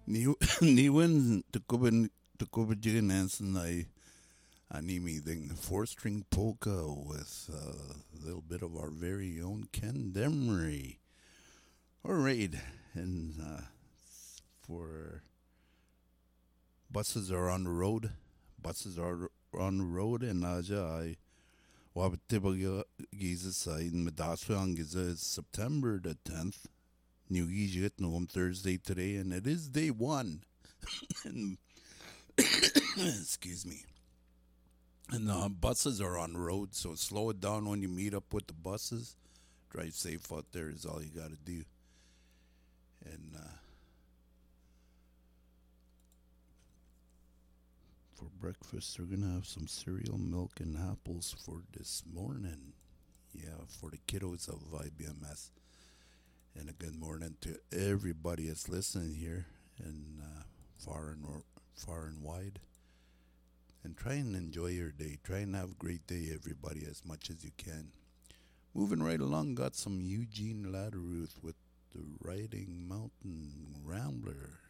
Niwen Tukubajigan Anson I Animi the four string polka with a little bit of our very own Ken Demery. Alright, and for buses are on the road. Buses are on the road and Naja I Wabatibaga Giza in Medaswa Giza is September the 10th. New Egypt, no, on Thursday today, and it is day one. And excuse me. And buses are on the road, so slow it down when you meet up with the buses. Drive safe out there is all you got to do. And for breakfast, we're going to have some cereal, milk, and apples for this morning. Yeah, for the kiddos of IBMS. And a good morning to everybody that's listening here and far and wide. And try and enjoy your day. Try and have a great day, everybody, as much as you can. Moving right along, got some Eugene Latteruth with the Riding Mountain Rambler.